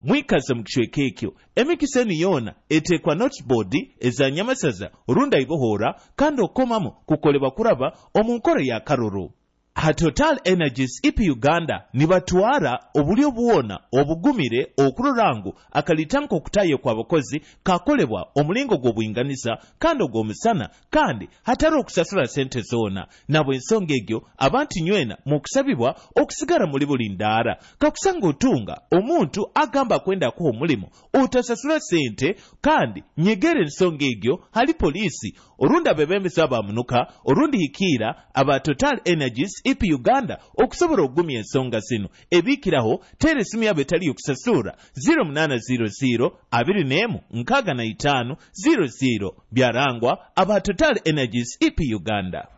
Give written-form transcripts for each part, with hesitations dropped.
mwikaze mu kishweka ekyo emikisa eno yoona eteekwa noteboard eza nyamasaza olunda ibohora kandi okomamu kukolebwa kuraba omunkoro ya karoro. Ha Total Energies EP Uganda nibatwara obulyo buwona obugumire okurorangu akalitanko okutayo kwa abakozi kakolebwa omulingo gw'obuyinganiza kandi ogw'omusana kandi hatari okusasula sente zoona nabo ensonga egyo abantu nywena mu kusabibwa okusigala muli buli ndaara kakusanga otunga omuntu agamba kwendako omulimu otasasula sente kandi nyegere ensonga egyo hali poliisi olunda bebembesa abamunuka olundi hikiira aba Total Energies EP Uganda okusobola okugumya ensonga zino ebiikiraho tere esimu yabo etali okusasula 0800 24 65 byarangwa aba Total Energies EP Uganda.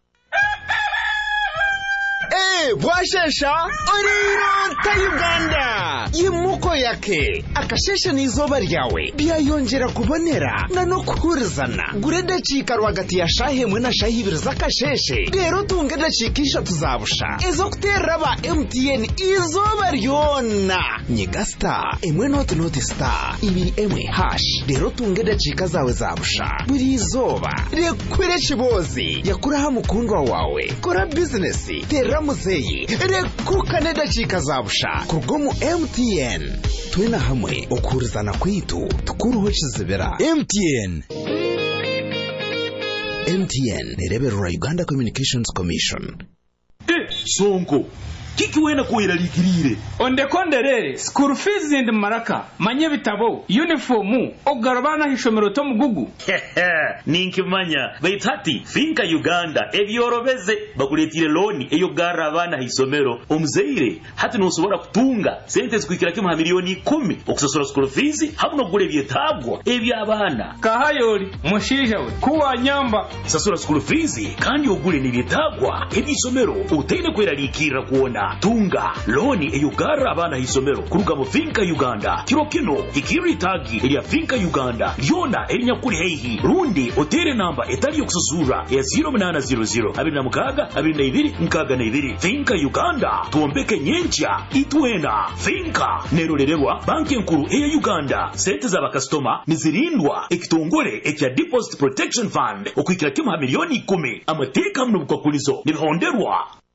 Bwashesha Orirota Uganda yimuko yake akashesha n'izuba ryawe byayongera kubonera na no kuhurizana gurede chika rwagati ya shahe mwe na shahi ibiri z'akasheshe rero tungede chikisha tuzabusha izo kutera ba MTN izuba ryona nyiga star emwe noti star ibiri emwe hash rero tungede chika zawe zabusha buri izuba rekwire kibozi yakuraha mukundwa wawe kora business tera muzeyi rekukane dakika zabusha kurgomu MTN twena hamwe okurizana kwitu tukuruho kizibera MTN nereberera Uganda Communications Commission. Sonko kiki wena kuira likirire onde konderere school fees and maraka manye bitabo uniform ogarabana hishomero to mugugu ninkimanya bayitati finka Uganda ebyorobeze bakuletire loan eyo garabana hisomero omuzeire hati nosobora kutunga sente zikwikira kima milioni 10 okusasura school fees habuno gure byetabwa ebyabana kahayoli mushija we kuwa nyamba sasura school fees kandi ogure nibyetagwa ebisomero utene kwera likira kuona tunga loni eyugara abana hisomero kuruga mu finka Uganda kirokino ikiri tagi elia finka Uganda lyona elinyakuri heihi rundi otere namba etali okususura ya 0800 22 finka Uganda tuombeke nyencha itwena finka nerorererwa banki nkuru eya Uganda sente za bakastoma nizirindwa ekitongore ekya Deposit Protection Fund okwikira kima milioni 10 amateka mno bukakulizo nibihonderwa